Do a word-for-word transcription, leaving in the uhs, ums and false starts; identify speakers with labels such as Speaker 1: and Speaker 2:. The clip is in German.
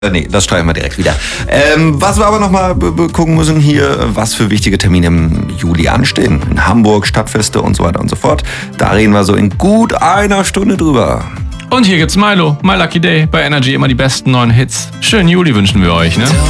Speaker 1: Nee, das streichen wir direkt wieder. Ähm, was wir aber nochmal gucken müssen hier, was für wichtige Termine im Juli anstehen. In Hamburg, Stadtfeste und so weiter und so fort. Da reden wir so in gut einer Stunde drüber.
Speaker 2: Und hier gibt's Milo, My Lucky Day, bei Energy immer die besten neuen Hits. Schönen Juli wünschen wir euch, ne?